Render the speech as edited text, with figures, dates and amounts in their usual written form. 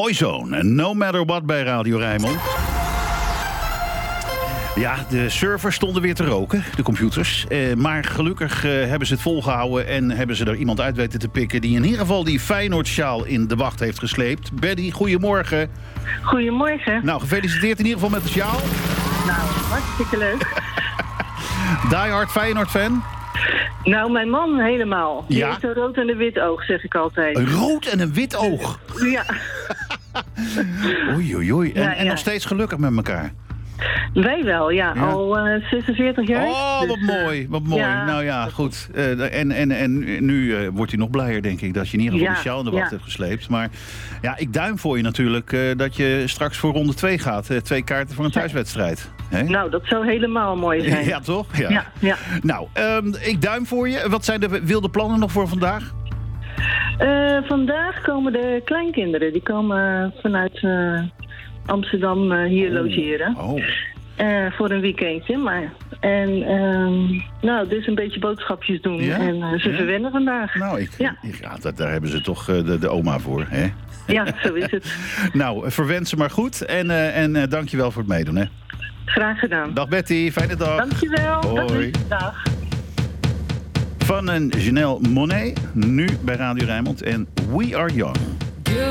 Boyzone, No Matter What bij Radio Rijnmond. Ja, de servers stonden weer te roken, de computers. Maar gelukkig hebben ze het volgehouden en hebben ze er iemand uit weten te pikken die in ieder geval die Feyenoord-sjaal in de wacht heeft gesleept. Betty, goedemorgen. Goedemorgen. Nou, gefeliciteerd in ieder geval met de sjaal. Nou, hartstikke leuk. Die hard Feyenoord-fan? Nou, mijn man helemaal. Die Ja? heeft een rood en een wit oog, zeg ik altijd. Een rood en een wit oog. Ja, Oei, oei, oei. En, Ja, en ja. nog steeds gelukkig met elkaar. wij wel, ja. Ja. Al 46 jaar. Oh, wat Dus, mooi, wat mooi. ja. Nou ja, goed. En nu wordt hij nog blijer, denk ik, dat je in ieder geval Ja, de sjaal in de wacht ja. hebt gesleept. Maar ja, ik duim voor je natuurlijk dat je straks voor ronde 2 gaat. 2 kaarten voor een thuiswedstrijd. Hè? Nou, dat zou helemaal mooi zijn. Ja, toch? Ja. Ja, ja. Nou, ik duim voor je. Wat zijn de wilde plannen nog voor vandaag? Vandaag komen de kleinkinderen. Die komen vanuit Amsterdam hier logeren. Oh. Voor een weekendje. Nou, dus een beetje boodschapjes doen. Ja? En ze Ja? verwennen vandaag. Nou, Ja. daar hebben ze toch de oma voor, hè? Ja, zo is het. Nou, verwens ze maar goed. En dankjewel voor het meedoen, hè? Graag gedaan. Dag Betty, fijne dag. Dankjewel. Hoi. Dag. Van een Janelle Monáe, nu bij Radio Rijnmond en We Are Young.